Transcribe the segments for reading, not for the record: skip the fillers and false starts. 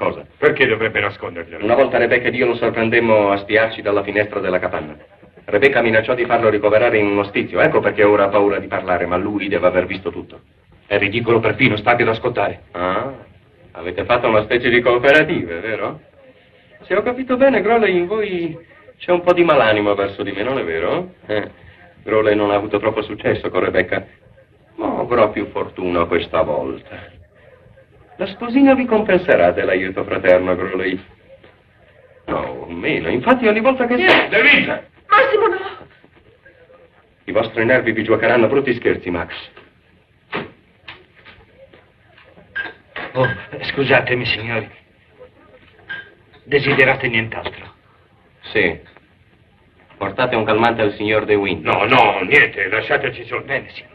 qualcosa. Perché dovrebbe nasconderglielo? Una volta Rebecca ed io lo sorprendemmo a spiarci dalla finestra della capanna. Rebecca minacciò di farlo ricoverare in un ospizio. Ecco perché ora ha paura di parlare, ma lui deve aver visto tutto. È ridicolo perfino, state ad ascoltare. Ah, avete fatto una specie di cooperativa, vero? Se ho capito bene, Groley, in voi c'è un po' di malanimo verso di me, non è vero? Groley non ha avuto troppo successo con Rebecca, ma avrà più fortuna questa volta. La sposina vi compenserà dell'aiuto fraterno, Groley. No, meno. Infatti ogni volta che... De Winter! Massimo, no! I vostri nervi vi giocheranno brutti scherzi, Max. Oh, scusatemi, signori. Desiderate nient'altro? Sì. Portate un calmante al signor De Winter. No, no, niente, lasciateci solo. Bene, signore.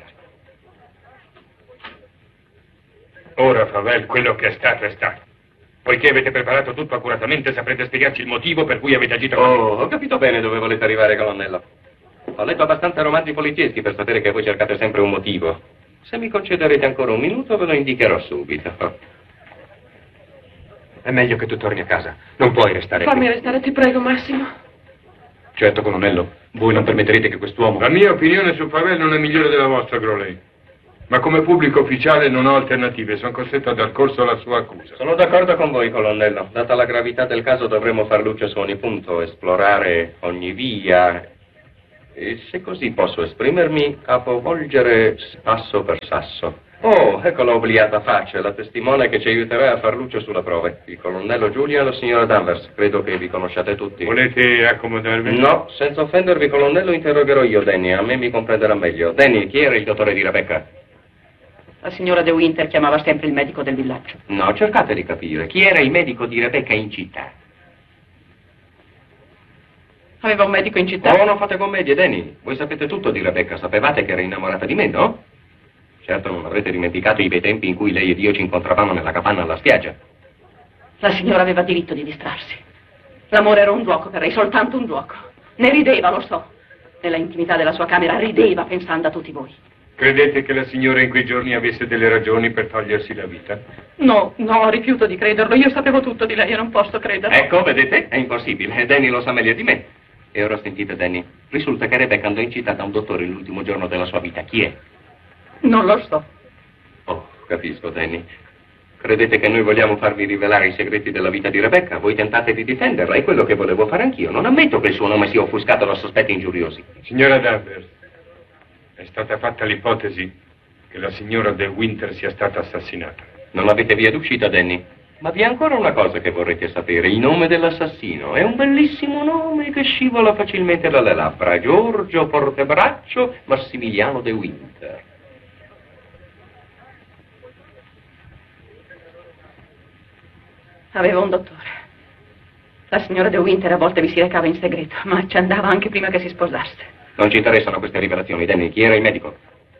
Ora, Favel, quello che è stato è stato. Poiché avete preparato tutto accuratamente, saprete spiegarci il motivo per cui avete agito così. Oh, ho capito bene dove volete arrivare, colonnello. Ho letto abbastanza romanzi polizieschi per sapere che voi cercate sempre un motivo. Se mi concederete ancora un minuto, ve lo indicherò subito. È meglio che tu torni a casa. Non puoi restare Fammi qui. restare, ti prego, Massimo. Certo, colonnello. Voi non permetterete che quest'uomo... La mia opinione su Favel non è migliore della vostra, Groley. Ma come pubblico ufficiale non ho alternative. Sono costretto a dar corso alla sua accusa. Sono d'accordo con voi, colonnello. Data la gravità del caso, dovremmo far luce su ogni punto, esplorare ogni via. E se così posso esprimermi, capovolgere sasso per sasso. Oh, ecco l'obliata faccia, la testimone che ci aiuterà a far luce sulla prova. Il colonnello Julian e la signora Danvers. Credo che vi conosciate tutti. Volete accomodarvi? No, senza offendervi, colonnello, interrogherò io Danny. A me mi comprenderà meglio. Danny, chi era il dottore di Rebecca? La signora De Winter chiamava sempre il medico del villaggio. No, cercate di capire. Chi era il medico di Rebecca in città? Aveva un medico in città. Oh, non fate commedie, Danny. Voi sapete tutto di Rebecca. Sapevate che era innamorata di me, no? Certo non avrete dimenticato i bei tempi in cui lei ed io ci incontravamo nella capanna alla spiaggia. La signora aveva diritto di distrarsi. L'amore era un gioco per lei, soltanto un gioco. Ne rideva, lo so. Nella intimità della sua camera rideva pensando a tutti voi. Credete che la signora in quei giorni avesse delle ragioni per togliersi la vita? No, rifiuto di crederlo. Io sapevo tutto di lei e non posso crederlo. Ecco, vedete? È impossibile. Danny lo sa meglio di me. E ora sentite, Danny. Risulta che Rebecca andò in città da un dottore l'ultimo giorno della sua vita. Chi è? Non lo so. Oh, capisco, Danny. Credete che noi vogliamo farvi rivelare i segreti della vita di Rebecca? Voi tentate di difenderla, è quello che volevo fare anch'io. Non ammetto che il suo nome sia offuscato da sospetti ingiuriosi. Signora Danvers, è stata fatta l'ipotesi che la signora De Winter sia stata assassinata. Non avete via d'uscita, Danny? Ma vi è ancora una cosa che vorrete sapere. Il nome dell'assassino è un bellissimo nome che scivola facilmente dalle labbra. Giorgio Portebraccio Massimiliano De Winter. Aveva un dottore. La signora De Winter a volte vi si recava in segreto, ma ci andava anche prima che si sposasse. Non ci interessano queste rivelazioni, Danny. Chi era il medico?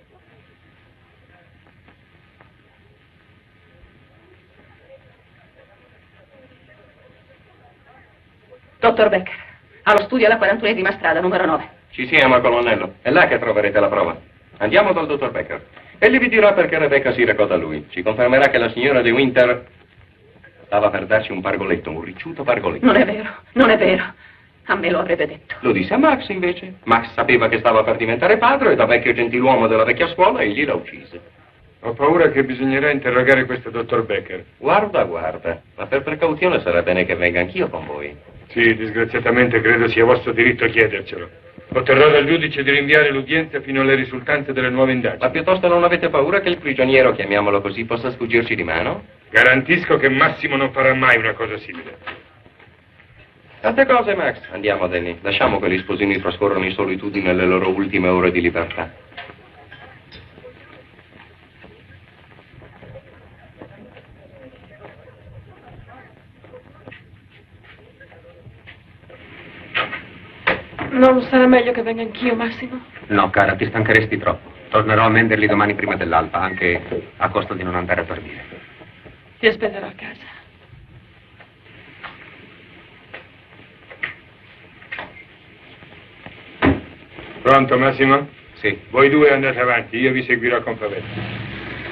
Dottor Becker, allo studio alla 41esima strada, numero 9. Ci siamo, colonnello. È là che troverete la prova. Andiamo dal dottor Becker. Egli vi dirà perché Rebecca si recò da lui. Ci confermerà che la signora De Winter stava per darci un pargoletto, un ricciuto pargoletto. Non è vero, non è vero. A me lo avrebbe detto. Lo disse a Max, invece. Max sapeva che stava per diventare padre e da vecchio gentiluomo della vecchia scuola egli la uccise. Ho paura che bisognerà interrogare questo dottor Becker. Guarda, ma per precauzione sarà bene che venga anch'io con voi. Sì, disgraziatamente credo sia vostro diritto chiedercelo. Otterrò dal giudice di rinviare l'udienza fino alle risultanze delle nuove indagini. Ma piuttosto non avete paura che il prigioniero, chiamiamolo così, possa sfuggirci di mano? Garantisco che Massimo non farà mai una cosa simile. Tante cose, Max. Andiamo, Danny. Lasciamo che gli sposini trascorrono in solitudine nelle loro ultime ore di libertà. Non sarà meglio che venga anch'io, Massimo? No, cara, ti stancheresti troppo. Tornerò a Menderli domani prima dell'alba, anche a costo di non andare a dormire. Ti aspetterò a casa. Pronto, Massimo? Sì. Voi due andate avanti, io vi seguirò con favore.